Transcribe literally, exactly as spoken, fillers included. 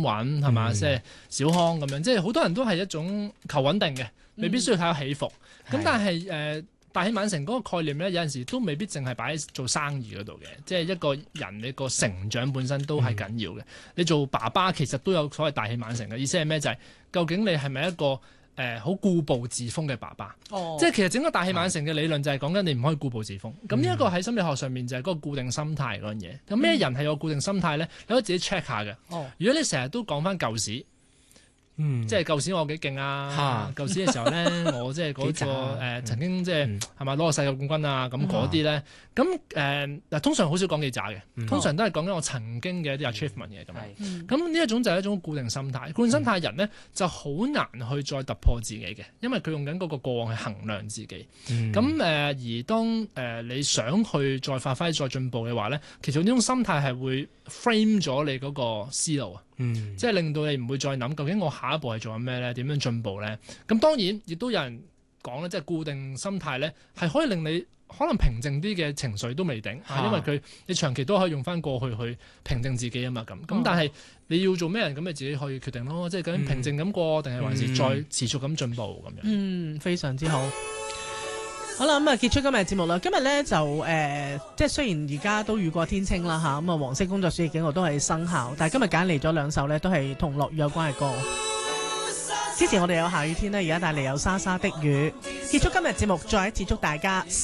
穩係嘛，即係、嗯、小康咁樣，即係好多人都係一種求穩定嘅，未必需要睇下起伏。咁、嗯、但係誒、呃、大器晚成嗰個概念咧，有陣時都未必淨係擺喺做生意嗰度嘅，即係一個人你個成長本身都係緊要嘅。嗯、你做爸爸其實都有所謂大器晚成嘅意思係咩？就係、是、究竟你係咪一個誒好固步自封嘅爸爸，哦、即係其實整個大器晚成嘅理論就係講緊你唔可以固步自封。咁呢一個喺心理學上面就係嗰個固定心態嗰樣嘢。咁咩、嗯、人係有固定心態咧？你可以自己 check 下嘅。哦、如果你成日都講翻舊史。嗯，即係舊時我幾勁啊！舊時嘅時候咧，我即係嗰個誒、呃、曾經即係係咪攞個世界冠軍啊？咁嗰啲咧，咁誒嗱通常好少講幾渣嘅，通常都係講緊我曾經嘅一啲 achievement 嘅咁樣。咁呢一種就係一種固定心態，固定心態人咧就好難去再突破自己嘅，因為佢用緊嗰個過往去衡量自己。咁誒、呃、而當誒、呃、你想去再發揮再進步嘅話咧，其實呢種心態係會 frame 咗你嗰個思路啊。嗯，即係令到你唔會再諗究竟我下一步係做緊咩咧？點樣進步咧？咁當然亦都有人講咧，即係固定心態咧，係可以令你可能平靜啲嘅情緒都未定，啊、因為佢你長期都可以用翻過去去平靜自己啊嘛咁。咁、嗯、但係你要做咩人咁，你自己可以決定咯。即係究竟平靜咁過，定係、嗯、還是再持續咁進步咁樣？ 嗯，非常之好。好啦，咁啊結束今日嘅節目啦。今日咧就誒、呃，即係雖然而家都雨過天晴啦嚇，咁啊黃色工作暑熱警告都係生效，但係今日揀嚟咗兩首咧都係同落雨有關嘅歌。之前我哋有下雨天咧，而家帶嚟有沙沙的雨。結束今日節目，再一次祝大家